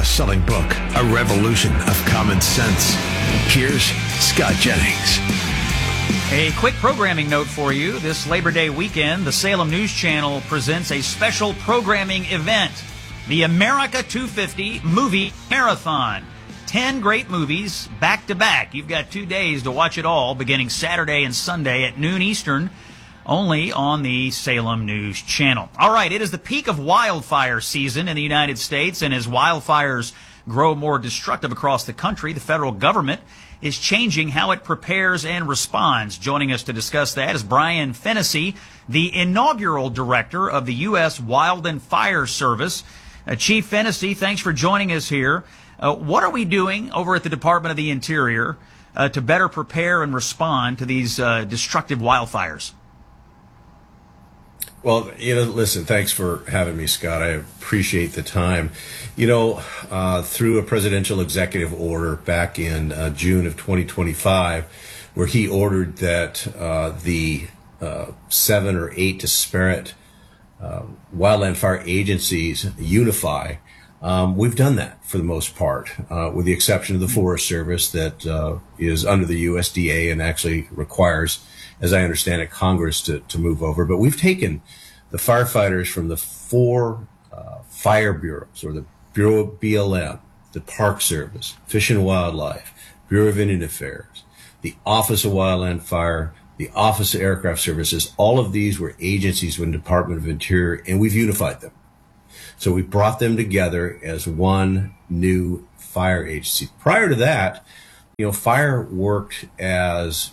best-selling book, A Revolution of Common Sense. Here's Scott Jennings. A quick programming note for you. This Labor Day weekend, the Salem News Channel presents a special programming event, the America 250 Movie Marathon. 10 great movies back-to-back. You've got 2 days to watch it all, beginning Saturday and Sunday at noon Eastern, only on the Salem News Channel. All right, it is the peak of wildfire season in the United States, and as wildfires grow more destructive across the country, the federal government is changing how it prepares and responds. Joining us to discuss that is Brian Fennessy, the inaugural director of the U.S. Wild and Fire Service. Chief Fennessy, thanks for joining us here. What are we doing over at the Department of the Interior to better prepare and respond to these destructive wildfires? Well, listen, thanks for having me, Scott. I appreciate the time. Through a presidential executive order back in June of 2025, where he ordered that the 7 or 8 disparate wildland fire agencies unify, we've done that for the most part, with the exception of the Forest Service that is under the USDA and actually requires, as I understand it, Congress to move over. But we've taken the firefighters from the 4 fire bureaus, or the Bureau of BLM, the Park Service, Fish and Wildlife, Bureau of Indian Affairs, the Office of Wildland Fire, the Office of Aircraft Services. All of these were agencies within the Department of Interior, and we've unified them. So we brought them together as one new fire agency. Prior to that, fire worked as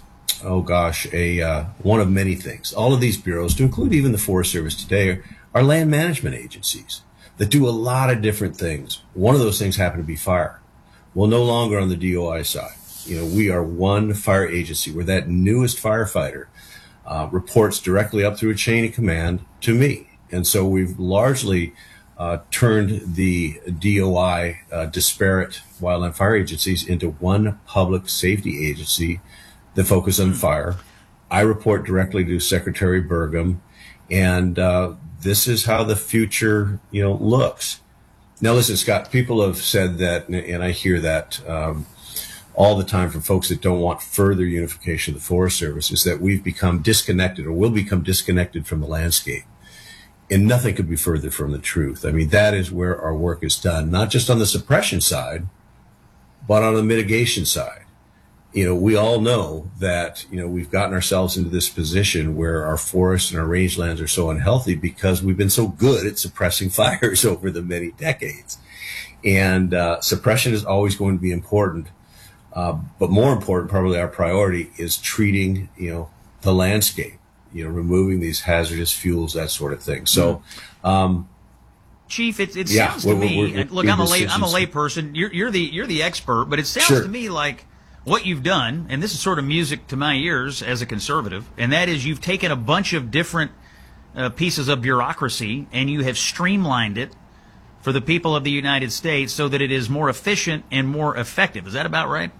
one of many things. All of these bureaus, to include even the Forest Service today, are land management agencies that do a lot of different things. One of those things happen to be fire. Well, no longer on the DOI side. We are one fire agency where that newest firefighter reports directly up through a chain of command to me. And so we've largely turned the DOI disparate wildland fire agencies into one public safety agency that focus on fire. I report directly to Secretary Burgum, and this is how the future, looks. Now, listen, Scott, people have said that, and I hear that all the time from folks that don't want further unification of the Forest Service, is that we've become disconnected or will become disconnected from the landscape. And nothing could be further from the truth. I mean, that is where our work is done, not just on the suppression side, but on the mitigation side. We all know that, we've gotten ourselves into this position where our forests and our rangelands are so unhealthy because we've been so good at suppressing fires over the many decades. And suppression is always going to be important. But more important, probably our priority, is treating, the landscape, removing these hazardous fuels, that sort of thing. So, Chief, it sounds to me, look, I'm a lay person. You're the expert, but it sounds to me like what you've done, and this is sort of music to my ears as a conservative, and that is you've taken a bunch of different pieces of bureaucracy and you have streamlined it for the people of the United States so that it is more efficient and more effective. Is that about right?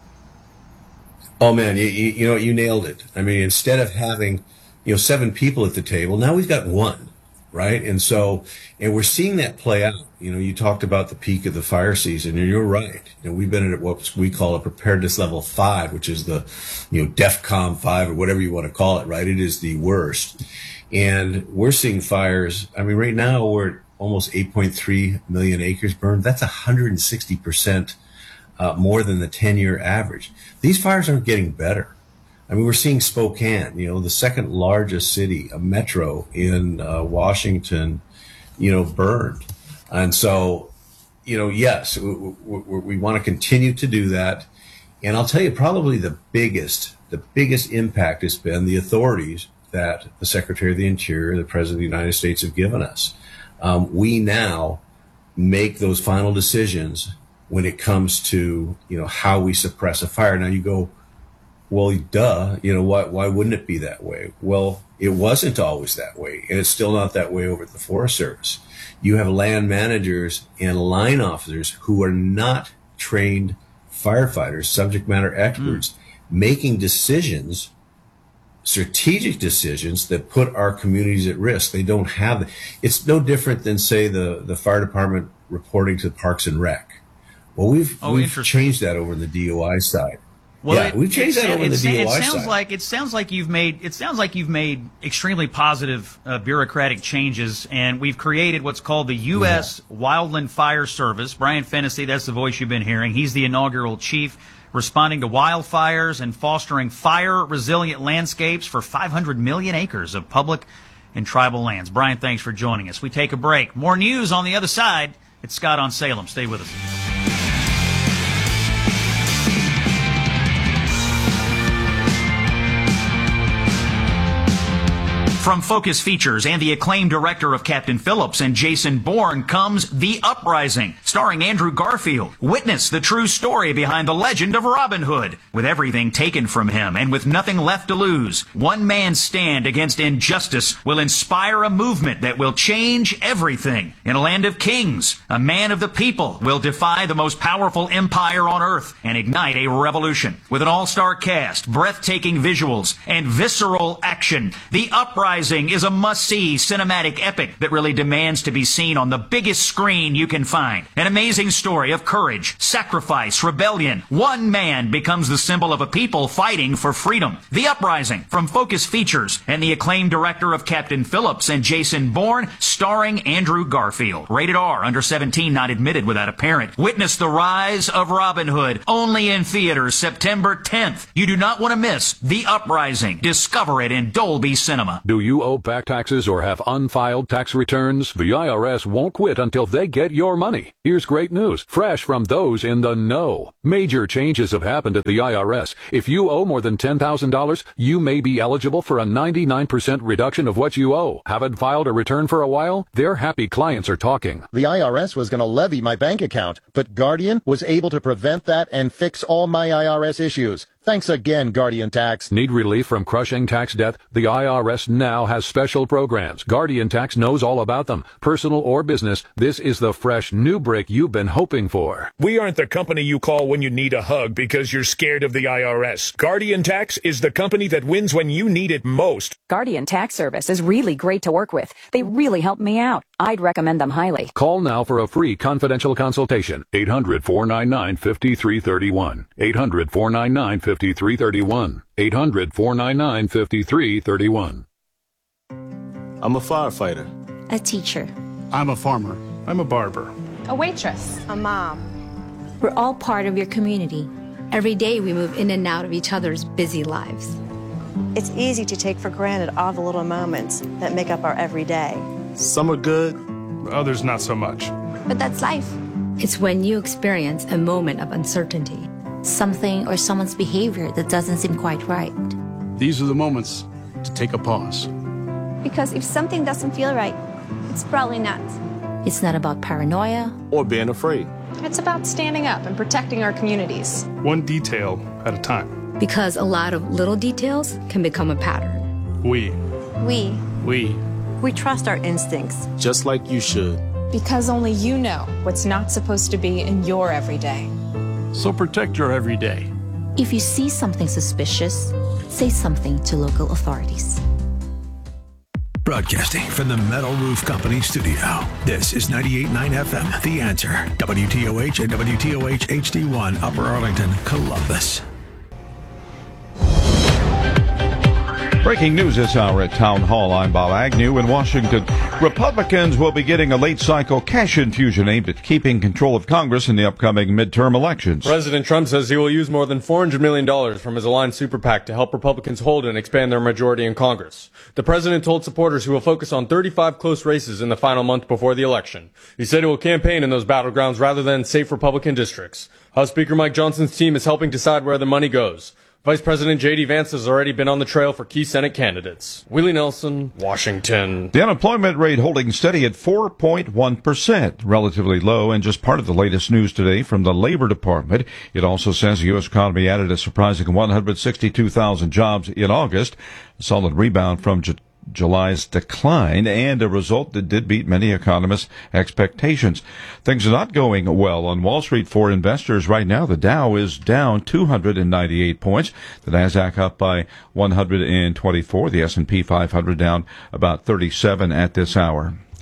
Oh man, you nailed it. I mean, instead of having 7 people at the table, now we've got 1. Right. And we're seeing that play out. You talked about the peak of the fire season, and you're right. We've been at what we call a preparedness level 5, which is the, DEFCON 5 or whatever you want to call it. Right. It is the worst. And we're seeing fires. I mean, right now we're at almost 8.3 million acres burned. That's 160% more than the 10-year average. These fires aren't getting better. I mean, we're seeing Spokane, the second largest city, a metro in Washington, burned. And so, yes, we want to continue to do that. And I'll tell you, probably the biggest impact has been the authorities that the Secretary of the Interior, the President of the United States have given us. We now make those final decisions when it comes to, how we suppress a fire. Now you go, well, duh, why wouldn't it be that way? Well, it wasn't always that way, and it's still not that way over at the Forest Service. You have land managers and line officers who are not trained firefighters, subject matter experts, making decisions, strategic decisions that put our communities at risk. They don't have it. It's no different than, say, the fire department reporting to Parks and Rec. Well, we've changed that over the DOI side. Well, we've changed that over the DOI side. It sounds like you've made extremely positive bureaucratic changes, and we've created what's called the U.S. Wildland Fire Service. Brian Fennessy, that's the voice you've been hearing. He's the inaugural chief, responding to wildfires and fostering fire-resilient landscapes for 500 million acres of public and tribal lands. Brian, thanks for joining us. We take a break. More news on the other side. It's Scott on Salem. Stay with us. From Focus Features and the acclaimed director of Captain Phillips and Jason Bourne comes The Uprising, starring Andrew Garfield. Witness the true story behind the legend of Robin Hood. With everything taken from him and with nothing left to lose, one man's stand against injustice will inspire a movement that will change everything. In a land of kings, a man of the people will defy the most powerful empire on earth and ignite a revolution. With an all-star cast, breathtaking visuals, and visceral action, The Uprising is a must-see cinematic epic that really demands to be seen on the biggest screen you can find. An amazing story of courage, sacrifice, rebellion. One man becomes the symbol of a people fighting for freedom. The Uprising from Focus Features and the acclaimed director of Captain Phillips and Jason Bourne, starring Andrew Garfield. Rated R, under 17, not admitted without a parent. Witness the rise of Robin Hood, only in theaters September 10th. You do not want to miss The Uprising. Discover it in Dolby Cinema. Do you owe back taxes or have unfiled tax returns? The IRS won't quit until they get your money. Here's great news, fresh from those in the know. Major changes have happened at the IRS. If you owe more than $10,000, you may be eligible for a 99% reduction of what you owe. Haven't filed a return for a while? Their happy clients are talking. The IRS was going to levy my bank account, but Guardian was able to prevent that and fix all my IRS issues. Thanks again, Guardian Tax. Need relief from crushing tax debt? The IRS now has special programs. Guardian Tax knows all about them. Personal or business, this is the fresh new break you've been hoping for. We aren't the company you call when you need a hug because you're scared of the IRS. Guardian Tax is the company that wins when you need it most. Guardian Tax Service is really great to work with. They really helped me out. I'd recommend them highly. Call now for a free confidential consultation. 800-499-5331. 800-499-5331. 800-499-5331. I'm a firefighter. A teacher. I'm a farmer. I'm a barber. A waitress. A mom. We're all part of your community. Every day we move in and out of each other's busy lives. It's easy to take for granted all the little moments that make up our everyday. Some are good, others not so much. But that's life. It's when you experience a moment of uncertainty. Something or someone's behavior that doesn't seem quite right. These are the moments to take a pause. Because if something doesn't feel right, it's probably not. It's not about paranoia or being afraid. It's about standing up and protecting our communities. One detail at a time. Because a lot of little details can become a pattern. We trust our instincts. Just like you should. Because only you know what's not supposed to be in your everyday. So protect your everyday. If you see something suspicious, say something to local authorities. Broadcasting from the Metal Roof Company studio. This is 98.9 FM, The Answer. WTOH and WTOH HD1, Upper Arlington, Columbus. Breaking news this hour at Town Hall. I'm Bob Agnew in Washington. Republicans will be getting a late-cycle cash infusion aimed at keeping control of Congress in the upcoming midterm elections. President Trump says he will use more than $400 million from his aligned super PAC to help Republicans hold and expand their majority in Congress. The president told supporters he will focus on 35 close races in the final month before the election. He said he will campaign in those battlegrounds rather than safe Republican districts. House Speaker Mike Johnson's team is helping decide where the money goes. Vice President J.D. Vance has already been on the trail for key Senate candidates. Willie Nelson, Washington. The unemployment rate holding steady at 4.1%, relatively low, and just part of the latest news today from the Labor Department. It also says the U.S. economy added a surprising 162,000 jobs in August, a solid rebound from July's decline, and a result that did beat many economists' expectations. Things are not going well on Wall Street for investors right now. The Dow is down 298 points. The Nasdaq up by 124. The S&P 500 down about 37 at this hour.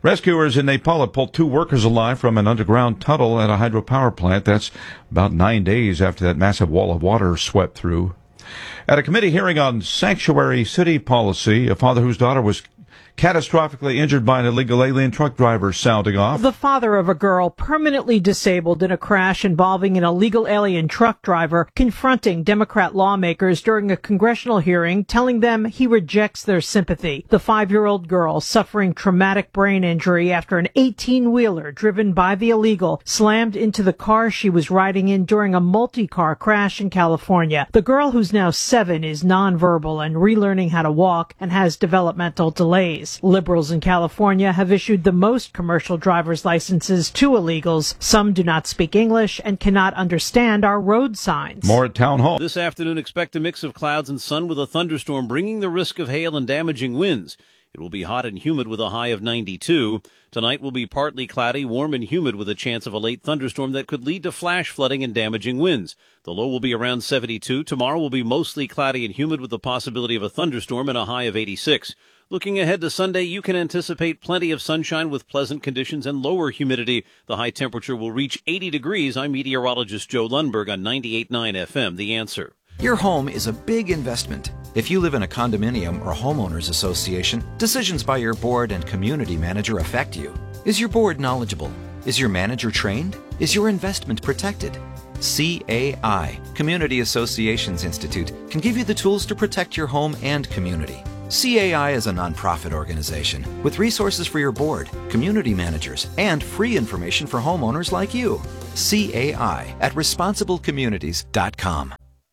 Rescuers in Nepal have pulled 2 workers alive from an underground tunnel at a hydropower plant. That's about 9 days after that massive wall of water swept through. At a committee hearing on sanctuary city policy, a father whose daughter was catastrophically injured by an illegal alien truck driver sounding off. The father of a girl permanently disabled in a crash involving an illegal alien truck driver confronting Democrat lawmakers during a congressional hearing, telling them he rejects their sympathy. The 5-year-old girl suffering traumatic brain injury after an 18-wheeler driven by the illegal slammed into the car she was riding in during a multi-car crash in California. The girl, who's now 7, is nonverbal and relearning how to walk and has developmental delays. Liberals in California have issued the most commercial driver's licenses to illegals. Some do not speak English and cannot understand our road signs. More at Town Hall. This afternoon, expect a mix of clouds and sun with a thunderstorm, bringing the risk of hail and damaging winds. It will be hot and humid with a high of 92. Tonight will be partly cloudy, warm and humid with a chance of a late thunderstorm that could lead to flash flooding and damaging winds. The low will be around 72. Tomorrow will be mostly cloudy and humid with the possibility of a thunderstorm and a high of 86. Looking ahead to Sunday, you can anticipate plenty of sunshine with pleasant conditions and lower humidity. The high temperature will reach 80 degrees. I'm meteorologist Joe Lundberg on 98.9 FM, The Answer. Your home is a big investment. If you live in a condominium or homeowners association, decisions by your board and community manager affect you. Is your board knowledgeable? Is your manager trained? Is your investment protected? CAI, Community Associations Institute, can give you the tools to protect your home and community. CAI is a nonprofit organization with resources for your board, community managers, and free information for homeowners like you. CAI at responsiblecommunities.com.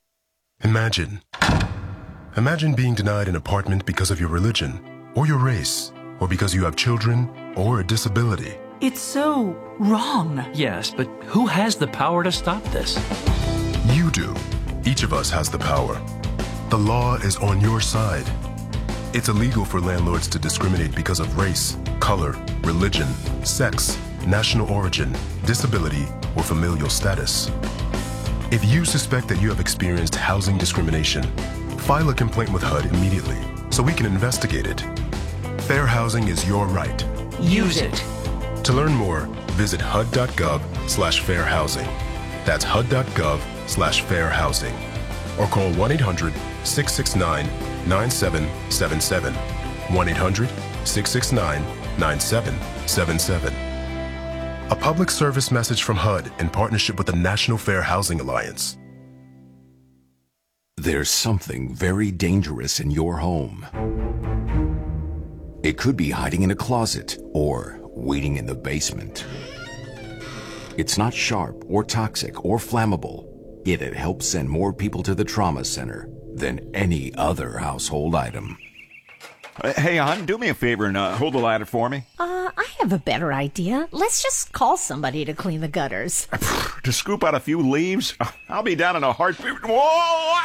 Imagine being denied an apartment because of your religion, or your race, or because you have children, or a disability. It's so wrong. Yes, but who has the power to stop this? You do. Each of us has the power. The law is on your side. It's illegal for landlords to discriminate because of race, color, religion, sex, national origin, disability, or familial status. If you suspect that you have experienced housing discrimination, file a complaint with HUD immediately so we can investigate it. Fair housing is your right. Use it. To learn more, visit hud.gov/fairhousing. That's hud.gov/fairhousing. Or call 1-800-669-9777. 1-800-669-9777. A public service message from HUD in partnership with the National Fair Housing Alliance. There's something very dangerous in your home. It could be hiding in a closet or waiting in the basement. It's not sharp or toxic or flammable, yet it helps send more people to the trauma center than any other household item. Hey, hon, do me a favor and hold the ladder for me. I have a better idea. Let's just call somebody to clean the gutters. To scoop out a few leaves? I'll be down in a heartbeat. Whoa!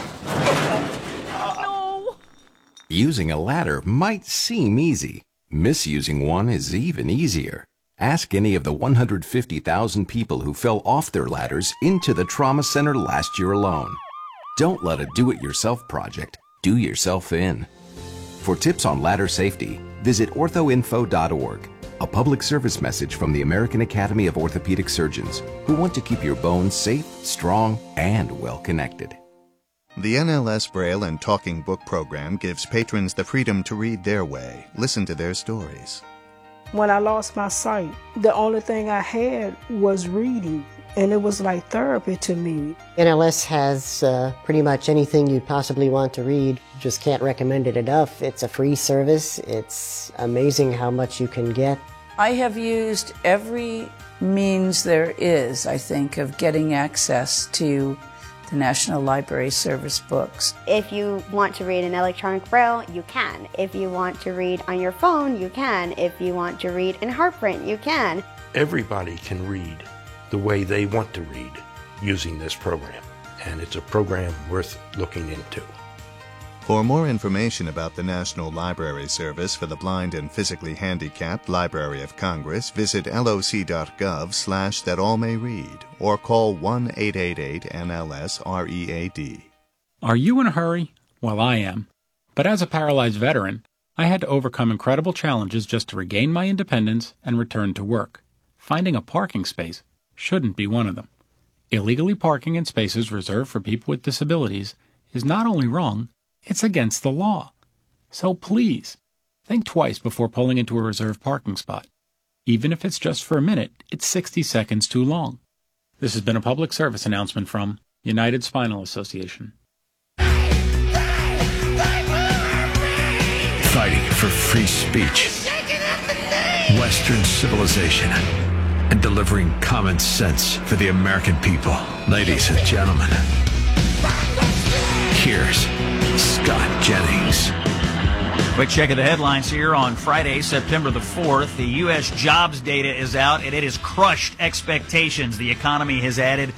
Ow! No! Using a ladder might seem easy. Misusing one is even easier. Ask any of the 150,000 people who fell off their ladders into the trauma center last year alone. Don't let a do-it-yourself project do yourself in. For tips on ladder safety, visit orthoinfo.org, a public service message from the American Academy of Orthopedic Surgeons, who want to keep your bones safe, strong, and well-connected. The NLS Braille and Talking Book program gives patrons the freedom to read their way, listen to their stories. When I lost my sight, the only thing I had was reading, and it was like therapy to me. NLS has pretty much anything you possibly want to read. Just can't recommend it enough. It's a free service. It's amazing how much you can get. I have used every means there is, I think, of getting access to the National Library Service books. If you want to read in electronic braille, you can. If you want to read on your phone, you can. If you want to read in Heartprint, you can. Everybody can read the way they want to read using this program, and it's a program worth looking into. For more information about the National Library Service for the Blind and Physically Handicapped Library of Congress, visit loc.gov/thatallmayread or call 1-888-NLS-READ. Are you in a hurry? Well, I am. But as a paralyzed veteran, I had to overcome incredible challenges just to regain my independence and return to work. Finding a parking space shouldn't be one of them. Illegally parking in spaces reserved for people with disabilities is not only wrong, it's against the law. So please, think twice before pulling into a reserved parking spot. Even if it's just for a minute, it's 60 seconds too long. This has been a public service announcement from United Spinal Association. Fighting for free speech, Western civilization, and delivering common sense for the American people. Ladies and gentlemen, here's Scott Jennings. Quick check of the headlines here on Friday, September the 4th. The U.S. jobs data is out, and it has crushed expectations. The economy has added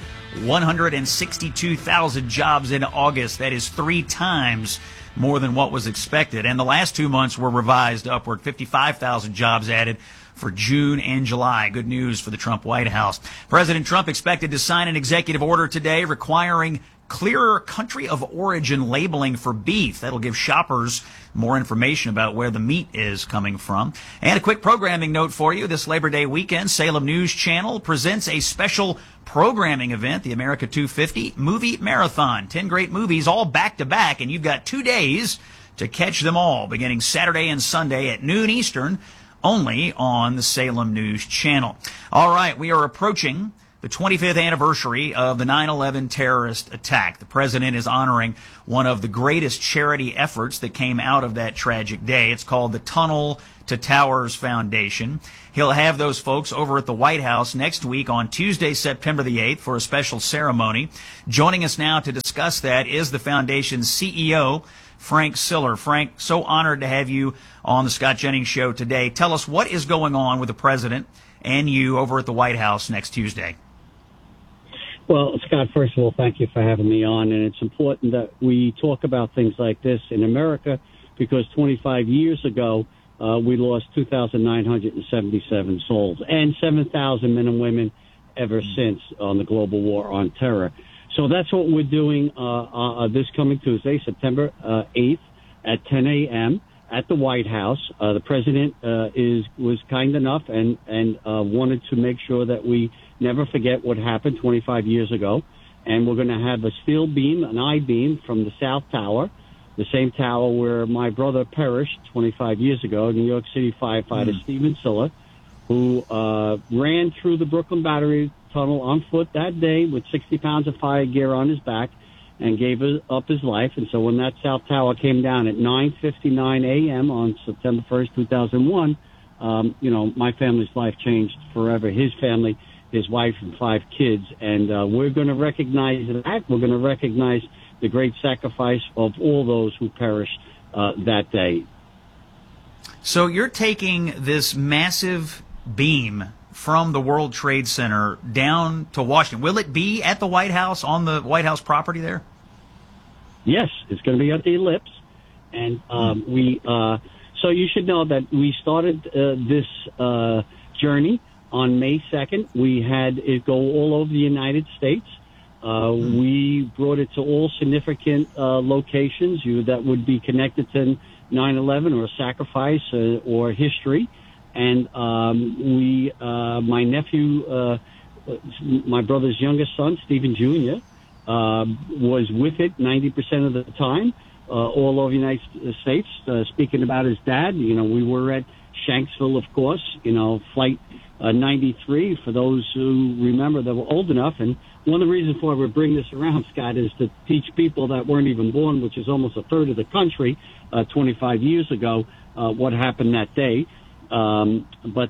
162,000 jobs in August. That is 3 times more than what was expected. And the last 2 months were revised upward, 55,000 jobs added for June and July. Good news for the Trump White House. President Trump expected to sign an executive order today requiring clearer country of origin labeling for beef. That'll give shoppers more information about where the meat is coming from. And a quick programming note for you. This Labor Day weekend, Salem News Channel presents a special programming event, the America 250 Movie Marathon. 10 great movies all back to back, and you've got 2 days to catch them all, beginning Saturday and Sunday at noon Eastern, only on the Salem News Channel. All right, we are approaching the 25th anniversary of the 9/11 terrorist attack. The president is honoring one of the greatest charity efforts that came out of that tragic day. It's called the Tunnel to Towers Foundation. He'll have those folks over at the White House next week on Tuesday, September the 8th for a special ceremony. Joining us now to discuss that is the foundation's CEO, Frank Siller. Frank, so honored to have you on the Scott Jennings Show today. Tell us what is going on with the president and you over at the White House next Tuesday. Well, Scott, first of all, thank you for having me on. And it's important that we talk about things like this in America because 25 years ago, we lost 2,977 souls and 7,000 men and women ever since on the global war on terror. So that's what we're doing this coming Tuesday, September 8th at 10 a.m. at the White House. The president was kind enough and wanted to make sure that we never forget what happened 25 years ago. And we're going to have a steel beam, an I-beam from the South Tower, the same tower where my brother perished 25 years ago, New York City firefighter Stephen Siller, who ran through the Brooklyn Battery Tunnel on foot that day with 60 pounds of fire gear on his back and gave up his life. And so when that South Tower came down at 9:59 a.m. on September 1st, 2001, my family's life changed forever. His family, his wife and 5 kids. And we're going to recognize that. We're going to recognize the great sacrifice of all those who perished that day. So you're taking this massive beam from the World Trade Center down to Washington. Will it be at the White House, on the White House property there? Yes, it's going to be at the Ellipse. And so you should know that we started this journey on May 2nd. We had it go all over the United States. We brought it to all significant locations that would be connected to 9/11 or sacrifice or history. And my nephew, my brother's youngest son, Stephen Jr., was with it 90% of the time, all over the United States, speaking about his dad. We were at Shanksville, of course, Flight 93, for those who remember that were old enough. And one of the reasons why we bring this around, Scott, is to teach people that weren't even born, which is almost a third of the country, 25 years ago, what happened that day. When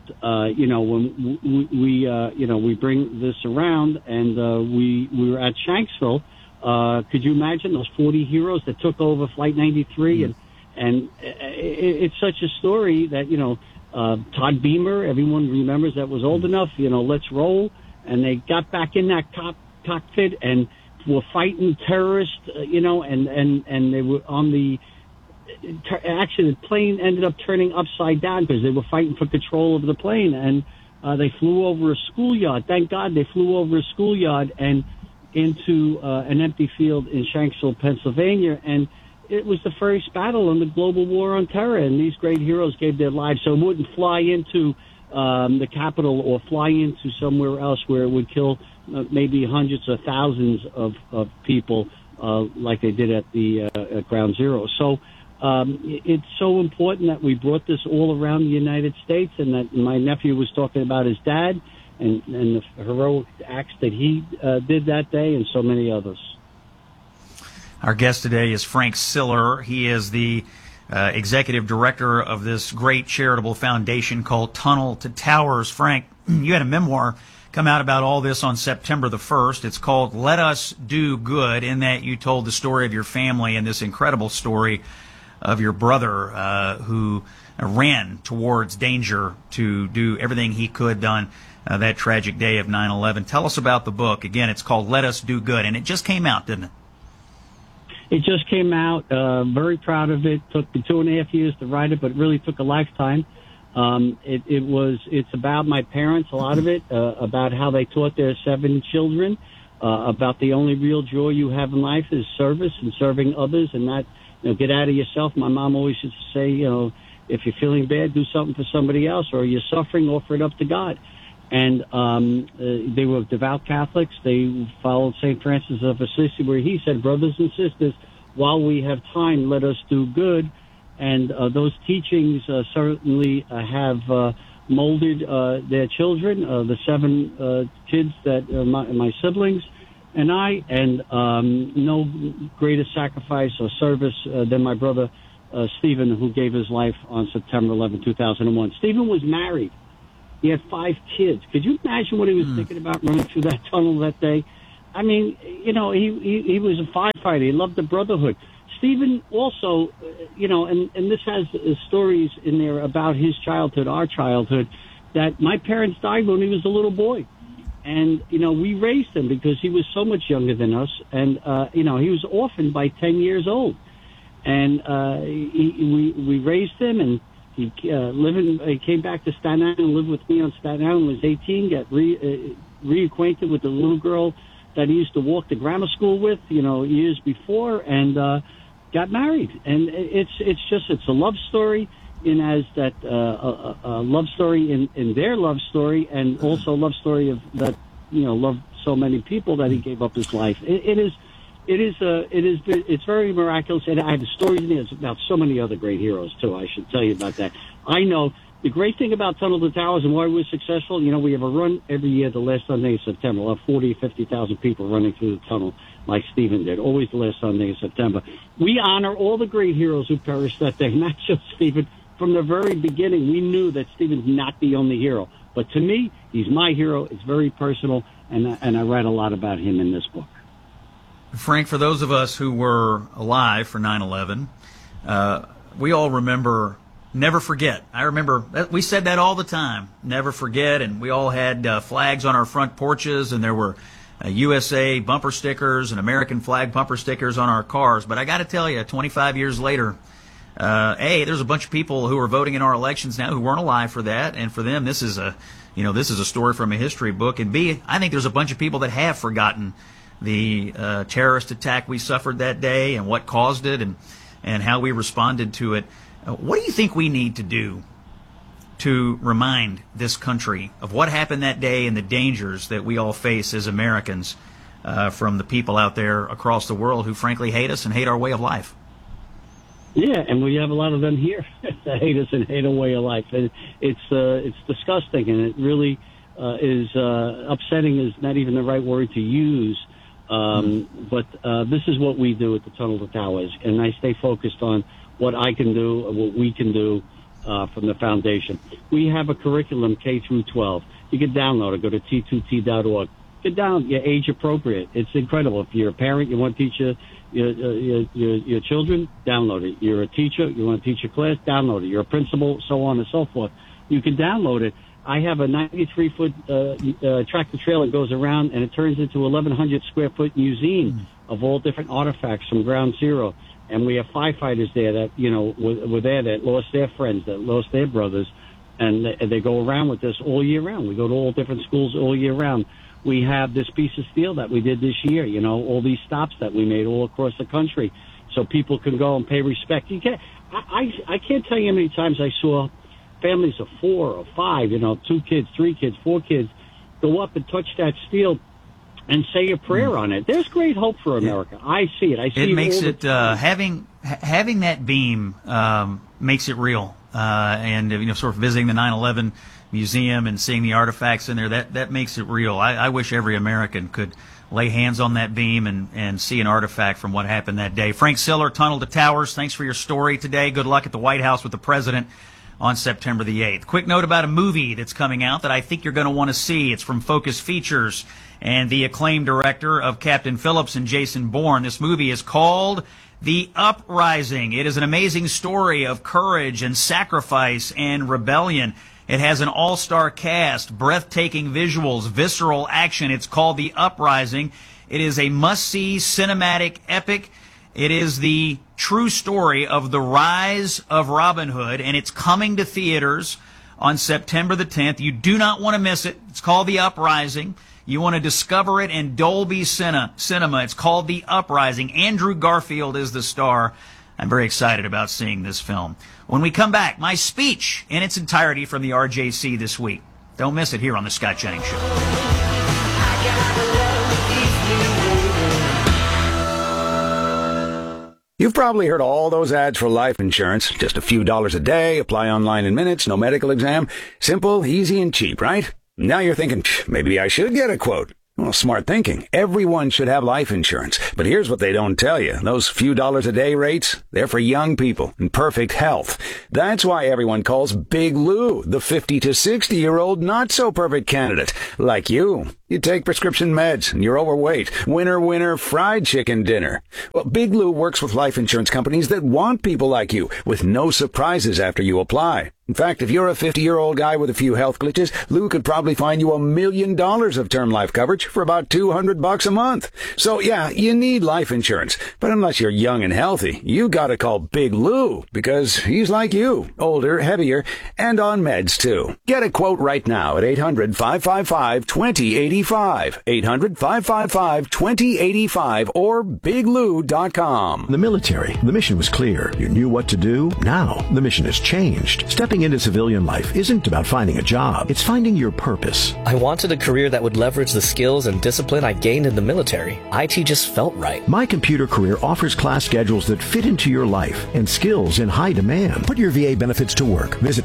we bring this around, and we were at Shanksville. Could you imagine those 40 heroes that took over Flight 93? And it's such a story that, Todd Beamer, everyone remembers that was old enough, let's roll. And they got back in that cockpit and were fighting terrorists, and they were on the, actually the plane ended up turning upside down because they were fighting for control of the plane. And they flew over a schoolyard. Thank God they flew over a schoolyard and into an empty field in Shanksville, Pennsylvania. And it was the first battle in the global war on terror, and these great heroes gave their lives so it wouldn't fly into the Capitol or fly into somewhere else where it would kill maybe hundreds of thousands of people like they did at the at Ground Zero. So it's so important that we brought this all around the United States, and that my nephew was talking about his dad and the heroic acts that he did that day, and so many others. Our guest today is Frank Siller. He is the executive director of this great charitable foundation called Tunnel to Towers. Frank, you had a memoir come out about all this on September the 1st. It's called Let Us Do Good, in that you told the story of your family and this incredible story of your brother who ran towards danger to do everything he could on that tragic day of 9/11. Tell us about the book. Again, it's called Let Us Do Good, and it just came out, didn't it? It just came out. Very proud of it. Took me 2.5 years to write it, but it really took a lifetime. It's about my parents, a lot of it, about how they taught their 7 children, about the only real joy you have in life is service and serving others, and not, get out of yourself. My mom always used to say, if you're feeling bad, do something for somebody else, or you're suffering, offer it up to God. And they were devout Catholics. They followed St. Francis of Assisi, where he said, brothers and sisters, while we have time, let us do good. And those teachings certainly have molded their children, the 7 kids that my siblings and I, and no greater sacrifice or service than my brother Stephen, who gave his life on September 11, 2001. Stephen was married. He had 5 kids. Could you imagine what he was thinking about running through that tunnel that day? I mean, he was a firefighter. He loved the brotherhood. Stephen also, and this has stories in there about his childhood, our childhood, that my parents died when he was a little boy. And, we raised him because he was so much younger than us. And, he was orphaned by 10 years old. And we raised him, and he came back to Staten Island and lived with me on Staten Island. Was 18, got reacquainted with the little girl that he used to walk to grammar school with, years before, and got married. And it's a love story, as that a love story in their love story, and also a love story of that loved so many people that he gave up his life. It's very miraculous, and I have stories in there about so many other great heroes too. I should tell you about that. I know the great thing about Tunnel to Towers and why we're successful. We have a run every year the last Sunday of September. We'll have 40 or 50,000 people running through the tunnel like Stephen did. Always the last Sunday of September. We honor all the great heroes who perished that day, not just Stephen. From the very beginning, we knew that Stephen's not the only hero, but to me, he's my hero. It's very personal, and I write a lot about him in this book. Frank, for those of us who were alive for 9/11, we all remember never forget. I remember we said that all the time, never forget, and we all had flags on our front porches, and there were USA bumper stickers and American flag bumper stickers on our cars. But I got to tell you, 25 years later, A, there's a bunch of people who are voting in our elections now who weren't alive for that, and for them this is a story from a history book. And B, I think there's a bunch of people that have forgotten the terrorist attack we suffered that day and what caused it and how we responded to it. What do you think we need to do to remind this country of what happened that day and the dangers that we all face as Americans from the people out there across the world who frankly hate us and hate our way of life? Yeah, and we have a lot of them here that hate us and hate our way of life. And it's disgusting, and it really is upsetting is not even the right word to use. But this is what we do at the Tunnel to Towers, and I stay focused on what I can do, what we can do from the foundation. We have a curriculum K through 12. You can download it. Go to t2t.org. Get down. You're age appropriate. It's incredible. If you're a parent, you want to teach your children, download it. You're a teacher, you want to teach your class, download it. You're a principal, so on and so forth. You can download it. I have a 93-foot tractor trailer that goes around, and it turns into 1,100 square foot museum of all different artifacts from Ground Zero. And we have firefighters there that were there that lost their friends, that lost their brothers, and they go around with this all year round. We go to all different schools all year round. We have this piece of steel that we did this year, all these stops that we made all across the country. so people can go and pay respect. You can't. I can't tell you how many times I saw families of 4 or 5, 2 kids, 3 kids, 4 kids, go up and touch that steel and say a prayer on it. There's great hope for America. I see it. It makes it having that beam makes it real. And sort of visiting the 9/11 museum and seeing the artifacts in there, that makes it real. I wish every American could lay hands on that beam and see an artifact from what happened that day. Frank Siller, Tunnel to Towers, thanks for your story today. Good luck at the White House with the president on September the 8th. Quick note about a movie that's coming out that I think you're going to want to see. It's from Focus Features and the acclaimed director of Captain Phillips and Jason Bourne. This movie is called The Uprising. It is an amazing story of courage and sacrifice and rebellion. It has an all-star cast, breathtaking visuals, visceral action. It's called The Uprising. It is a must-see cinematic epic. It is the true story of the rise of Robin Hood, and it's coming to theaters on September the 10th. You do not want to miss it. It's called The Uprising. You want to discover it in Dolby Cinema. It's called The Uprising. Andrew Garfield is the star. I'm very excited about seeing this film. When we come back, my speech in its entirety from the RJC this week. Don't miss it here on The Scott Jennings Show. You've probably heard all those ads for life insurance. Just a few dollars a day, apply online in minutes, no medical exam. Simple, easy, and cheap, right? Now you're thinking, maybe I should get a quote. Well, smart thinking. Everyone should have life insurance. But here's what they don't tell you. Those few dollars a day rates, they're for young people in perfect health. That's why everyone calls Big Lou the 50 to 60-year-old not-so-perfect candidate. Like you. You take prescription meds and you're overweight. Winner, winner, fried chicken dinner. Well, Big Lou works with life insurance companies that want people like you with no surprises after you apply. In fact, if you're a 50-year-old guy with a few health glitches, Lou could probably find you $1 million of term life coverage for about $200 a month. So yeah, you need life insurance. But unless you're young and healthy, you gotta call Big Lou because he's like you, older, heavier, and on meds too. Get a quote right now at 800-555-2085. 800-555-2085 or biglou.com. The military, the mission was clear. You knew what to do. Now, the mission has changed. Stepping into civilian life isn't about finding a job. It's finding your purpose. I wanted a career that would leverage the skills and discipline I gained in the military. IT just felt right. My Computer Career offers class schedules that fit into your life and skills in high demand. Put your VA benefits to work. Visit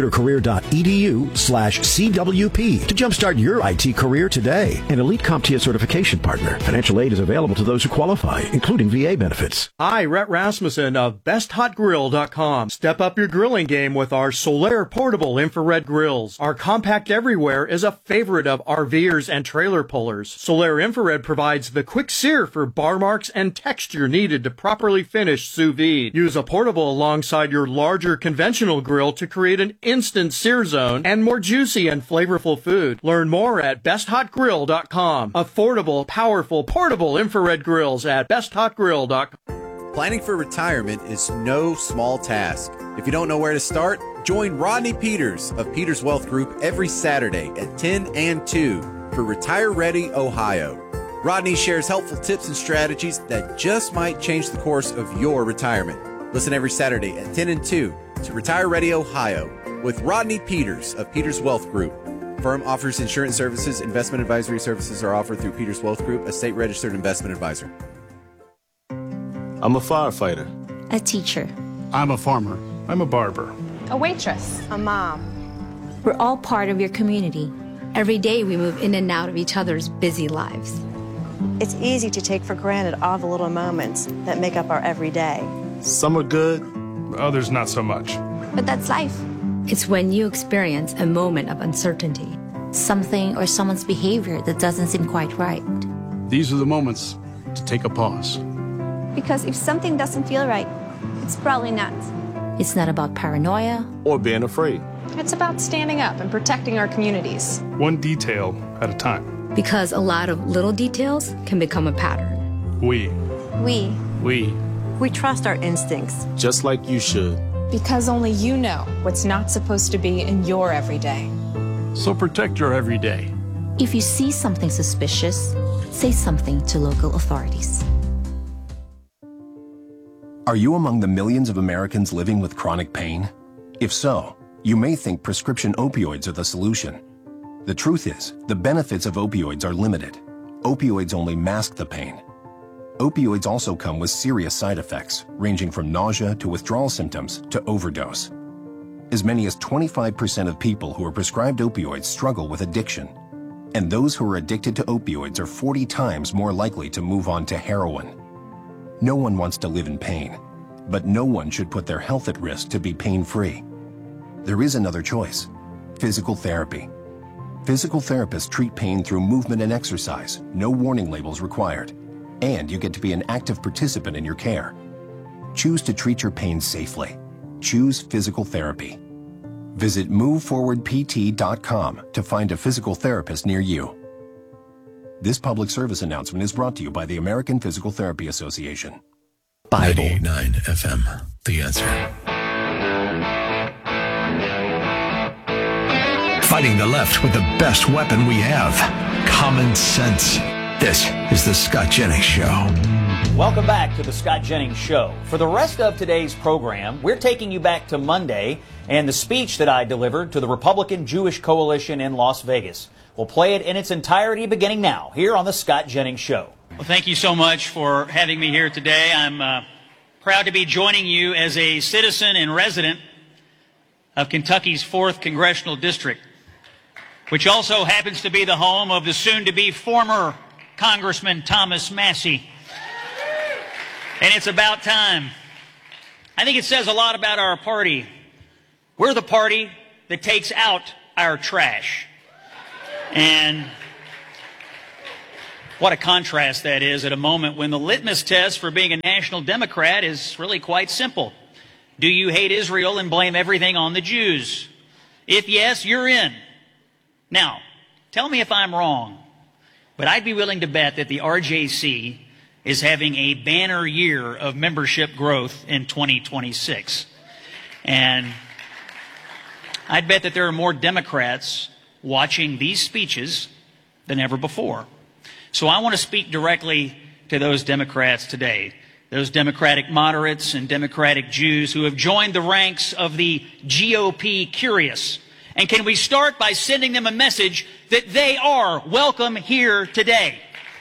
mycomputercareer.edu/CWP to jumpstart your IT career today. An elite CompTIA certification partner. Financial aid is available to those who qualify, including VA benefits. Hi, Rhett Rasmussen of BestHotGrill.com. Step up your grilling game with our Solaire portable infrared grills. Our compact everywhere is a favorite of RVers and trailer pullers. Solaire infrared provides the quick sear for bar marks and texture needed to properly finish sous vide. Use a portable alongside your larger conventional grill to create an instant sear zone and more juicy and flavorful food. Learn more at BestHotGrill.com. Affordable, powerful, portable infrared grills at BestHotGrill.com. Planning for retirement is no small task. If you don't know where to start, join Rodney Peters of Peters Wealth Group every Saturday at 10 and 2 for Retire Ready Ohio. Rodney shares helpful tips and strategies that just might change the course of your retirement. Listen every Saturday at 10 and 2 to Retire Ready Ohio with Rodney Peters of Peters Wealth Group. Firm offers insurance services. Investment advisory services are offered through Peters Wealth Group, a state-registered investment advisor. I'm a firefighter. A teacher. I'm a farmer. I'm a barber. A waitress. A mom. We're all part of your community. Every day we move in and out of each other's busy lives. It's easy to take for granted all the little moments that make up our everyday. Some are good, others not so much. But that's life. It's when you experience a moment of uncertainty. Something or someone's behavior that doesn't seem quite right. These are the moments to take a pause. Because if something doesn't feel right, it's probably not. It's not about paranoia or being afraid. It's about standing up and protecting our communities. One detail at a time. Because a lot of little details can become a pattern. We trust our instincts. Just like you should. Because only you know what's not supposed to be in your everyday. So protect your everyday. If you see something suspicious, say something to local authorities. Are you among the millions of Americans living with chronic pain? If so, you may think prescription opioids are the solution. The truth is, the benefits of opioids are limited. Opioids only mask the pain. Opioids also come with serious side effects, ranging from nausea to withdrawal symptoms to overdose. As many as 25% of people who are prescribed opioids struggle with addiction. And those who are addicted to opioids are 40 times more likely to move on to heroin. No one wants to live in pain, but no one should put their health at risk to be pain-free. There is another choice: physical therapy. Physical therapists treat pain through movement and exercise, no warning labels required, and you get to be an active participant in your care. Choose to treat your pain safely. Choose physical therapy. Visit moveforwardpt.com to find a physical therapist near you. This public service announcement is brought to you by the American Physical Therapy Association. Bible 99 FM, The Answer. Fighting the left with the best weapon we have, common sense. This is the Scott Jennings Show. Welcome back to the Scott Jennings Show. For the rest of today's program, we're taking you back to Monday and the speech that I delivered to the Republican Jewish Coalition in Las Vegas. We'll play it in its entirety beginning now, here on the Scott Jennings Show. Well, thank you so much for having me here today. I'm proud to be joining you as a citizen and resident of Kentucky's 4th Congressional District, which also happens to be the home of the soon-to-be former Congressman Thomas Massie. And it's about time. I think it says a lot about our party. We're the party that takes out our trash. And what a contrast that is at a moment when the litmus test for being a national Democrat is really quite simple. Do you hate Israel and blame everything on the Jews? If yes, you're in. Now, tell me if I'm wrong, but I'd be willing to bet that the RJC is having a banner year of membership growth in 2026. And I'd bet that there are more Democrats watching these speeches than ever before. So I want to speak directly to those Democrats today, those Democratic moderates and Democratic Jews who have joined the ranks of the GOP curious. And can we start by sending them a message that they are welcome here today?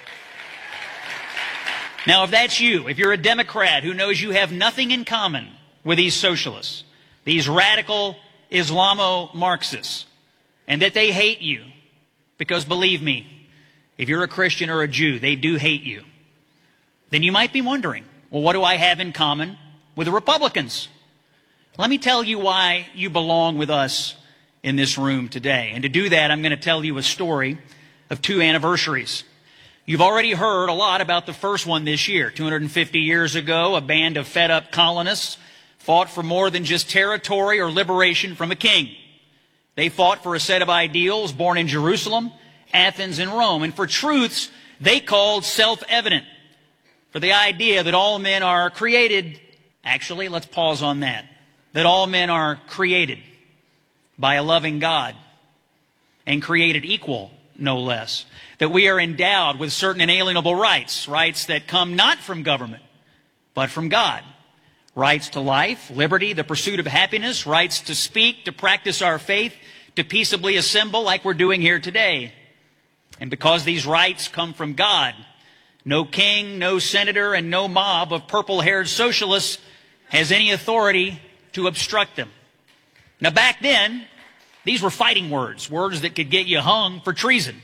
Now, if that's you, if you're a Democrat who knows you have nothing in common with these socialists, these radical Islamo-Marxists, and that they hate you, because believe me, if you're a Christian or a Jew, they do hate you, then you might be wondering, well, what do I have in common with the Republicans? Let me tell you why you belong with us in this room today. And to do that, I'm going to tell you a story of 2 anniversaries. You've already heard a lot about the first one this year. 250 years ago, a band of fed-up colonists fought for more than just territory or liberation from a king. They fought for a set of ideals born in Jerusalem, Athens, and Rome, and for truths they called self-evident, for the idea that all men are created. Actually, let's pause on that. That all men are created by a loving God and created equal, no less. That we are endowed with certain inalienable rights, rights that come not from government, but from God. Rights to life, liberty, the pursuit of happiness, rights to speak, to practice our faith, to peaceably assemble like we're doing here today. And because these rights come from God, no king, no senator, and no mob of purple-haired socialists has any authority to obstruct them. Now, back then, these were fighting words, words that could get you hung for treason.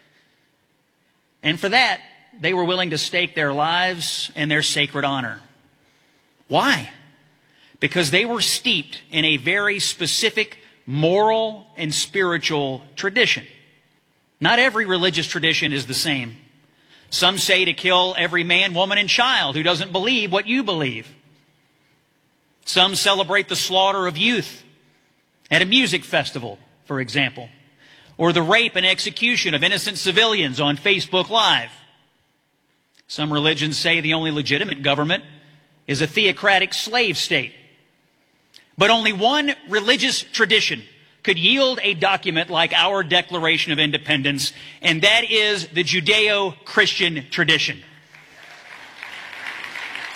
And for that, they were willing to stake their lives and their sacred honor. Why? Because they were steeped in a very specific moral and spiritual tradition. Not every religious tradition is the same. Some say to kill every man, woman, and child who doesn't believe what you believe. Some celebrate the slaughter of youth at a music festival, for example, or the rape and execution of innocent civilians on Facebook Live. Some religions say the only legitimate government is a theocratic slave state. But only one religious tradition could yield a document like our Declaration of Independence, and that is the Judeo-Christian tradition.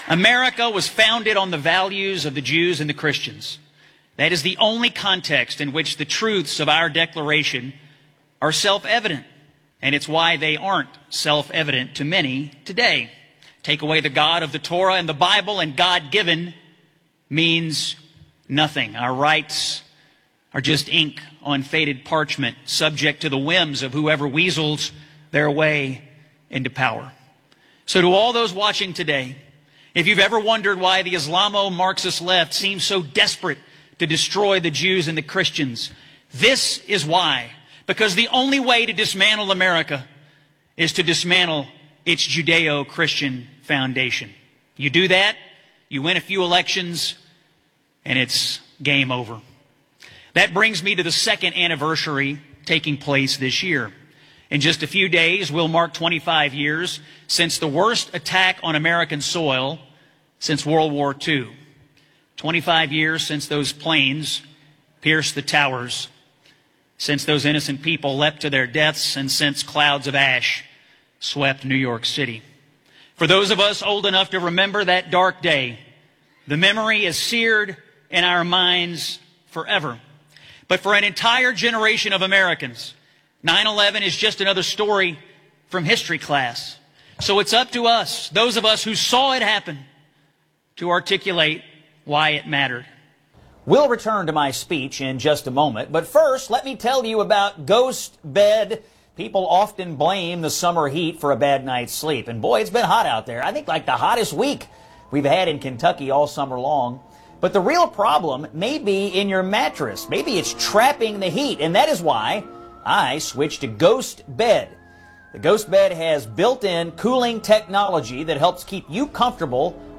America was founded on the values of the Jews and the Christians. That is the only context in which the truths of our Declaration are self-evident, and it's why they aren't self-evident to many today. Take away the God of the Torah and the Bible, and God-given means nothing. Our rights are just ink on faded parchment, subject to the whims of whoever weasels their way into power. So to all those watching today, if you've ever wondered why the Islamo-Marxist left seems so desperate to destroy the Jews and the Christians, this is why. Because the only way to dismantle America is to dismantle its Judeo-Christian foundation. You do that, you win a few elections, and it's game over. That brings me to the second anniversary taking place this year. In just a few days, we'll mark 25 years since the worst attack on American soil since World War II. 25 years since those planes pierced the towers, since those innocent people leapt to their deaths, and since clouds of ash swept New York City. For those of us old enough to remember that dark day, the memory is seared in our minds forever. But for an entire generation of Americans, 9/11 is just another story from history class. So it's up to us, those of us who saw it happen, to articulate why it mattered. We'll return to my speech in just a moment, but first let me tell you about Ghost Bed. People often blame the summer heat for a bad night's sleep, and boy, it's been hot out there. I think like the hottest week we've had in Kentucky all summer long. But the real problem may be in your mattress. Maybe it's trapping the heat, and that is why I switched to Ghost Bed. The Ghost Bed has built-in cooling technology that helps keep you comfortable